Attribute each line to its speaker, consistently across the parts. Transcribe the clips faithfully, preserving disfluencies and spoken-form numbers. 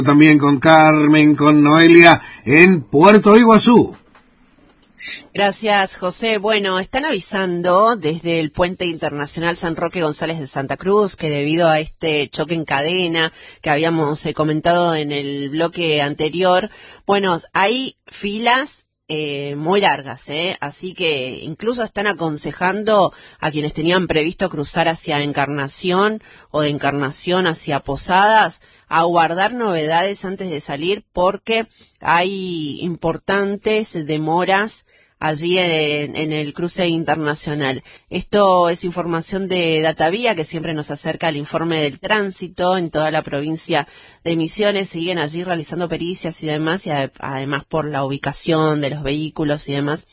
Speaker 1: También con Carmen, con Noelia, en Puerto Iguazú.
Speaker 2: Gracias, José. Bueno, están avisando desde el Puente Internacional San Roque González de Santa Cruz que debido a este choque en cadena que habíamos eh, comentado en el bloque anterior, bueno, hay filas eh, muy largas, ¿eh? Así que incluso están aconsejando a quienes tenían previsto cruzar hacia Encarnación o de Encarnación hacia Posadas a guardar novedades antes de salir porque hay importantes demoras allí en, en el cruce internacional. Esto es información de Datavía, que siempre nos acerca el informe del tránsito en toda la provincia de Misiones. Siguen allí realizando pericias y demás, y además por la ubicación de los vehículos y demás,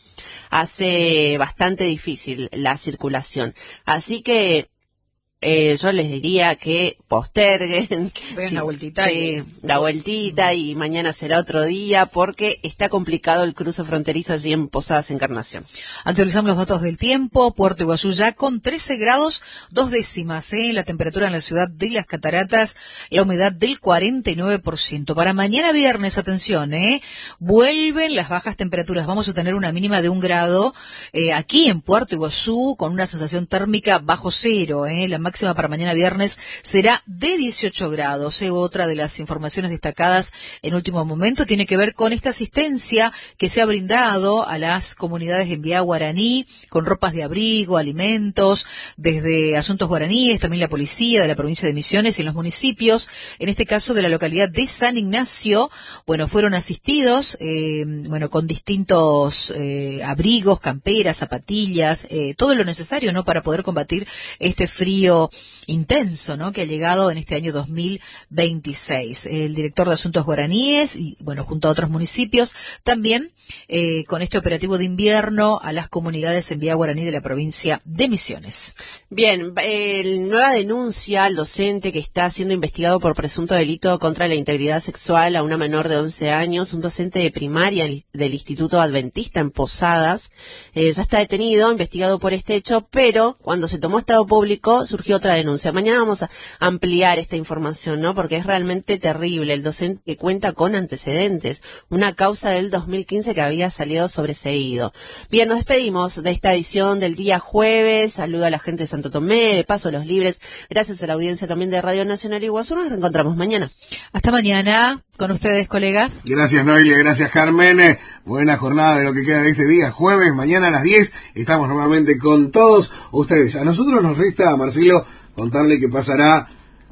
Speaker 2: hace bastante difícil la circulación. Así que Eh, yo les diría que posterguen
Speaker 3: sí, la vueltita,
Speaker 2: sí,
Speaker 3: y...
Speaker 2: la vueltita y mañana será otro día porque está complicado el cruce fronterizo allí en Posadas Encarnación.
Speaker 3: Actualizamos los datos del tiempo. Puerto Iguazú ya con trece grados, dos décimas, ¿eh? La temperatura en la ciudad de Las Cataratas, la humedad del cuarenta y nueve por ciento. Para mañana viernes, atención, ¿eh? Vuelven las bajas temperaturas. Vamos a tener una mínima de un grado eh, aquí en Puerto Iguazú con una sensación térmica bajo cero, ¿eh? La máxima para mañana viernes será de dieciocho grados. Eh, otra de las informaciones destacadas en último momento tiene que ver con esta asistencia que se ha brindado a las comunidades en Vía Guaraní, con ropas de abrigo, alimentos, desde Asuntos Guaraníes, también la policía de la provincia de Misiones y en los municipios, en este caso de la localidad de San Ignacio, bueno, fueron asistidos, eh, bueno, con distintos eh, abrigos, camperas, zapatillas, eh, todo lo necesario, ¿no?, para poder combatir este frío intenso, ¿no?, que ha llegado en este año dos mil veintiséis. El director de Asuntos Guaraníes, y bueno, junto a otros municipios, también eh, con este operativo de invierno a las comunidades en Vía Guaraní de la provincia de Misiones.
Speaker 2: Bien, eh, nueva denuncia al docente que está siendo investigado por presunto delito contra la integridad sexual a una menor de once años, un docente de primaria del Instituto Adventista en Posadas, eh, ya está detenido, investigado por este hecho, pero cuando se tomó estado público surgió otra denuncia. Mañana vamos a ampliar esta información, ¿no?, porque es realmente terrible. El docente que cuenta con antecedentes, una causa del dos mil quince que había salido sobreseído. Bien, nos despedimos de esta edición del día jueves. Saludo a la gente de Santo Tomé, de Paso Los Libres. Gracias a la audiencia también de Radio Nacional Iguazú. Nos reencontramos mañana.
Speaker 3: Hasta mañana con ustedes, colegas.
Speaker 1: Gracias, Noelia. Gracias, Carmen. Eh, buena jornada de lo que queda de este día jueves. Mañana a las diez estamos nuevamente con todos ustedes. A nosotros nos resta, Marcelo, contarle qué pasará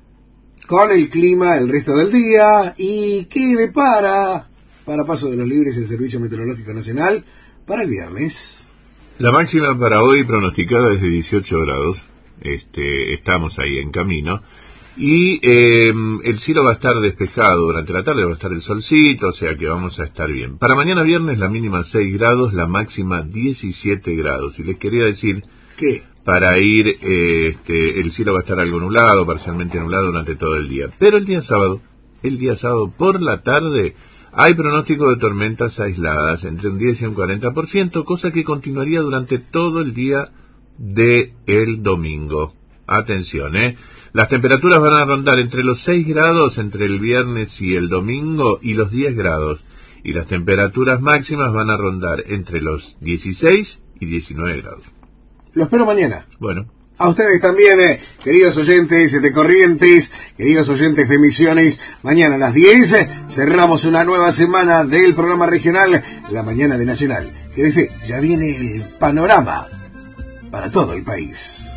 Speaker 1: con el clima el resto del día y qué depara para Paso de los Libres el Servicio Meteorológico Nacional para el viernes.
Speaker 4: La máxima para hoy pronosticada es de dieciocho grados. Este, estamos ahí en camino. Y eh, el cielo va a estar despejado durante la tarde, va a estar el solcito, o sea que vamos a estar bien. Para mañana viernes la mínima seis grados, la máxima diecisiete grados. Y les quería decir
Speaker 1: ¿qué?
Speaker 4: Para ir, eh, este, el cielo va a estar algo nublado, parcialmente nublado durante todo el día. Pero el día sábado, el día sábado por la tarde, hay pronóstico de tormentas aisladas entre un diez y un cuarenta por ciento, cosa que continuaría durante todo el día de el domingo. Atención, ¿eh? Las temperaturas van a rondar entre los seis grados entre el viernes y el domingo y los diez grados. Y las temperaturas máximas van a rondar entre los dieciséis y diecinueve grados.
Speaker 1: Lo espero mañana.
Speaker 4: Bueno.
Speaker 1: A ustedes también, eh, queridos oyentes de Corrientes, queridos oyentes de Misiones. Mañana a las diez eh, cerramos una nueva semana del programa regional La Mañana de Nacional. Quédense, ya viene el panorama para todo el país.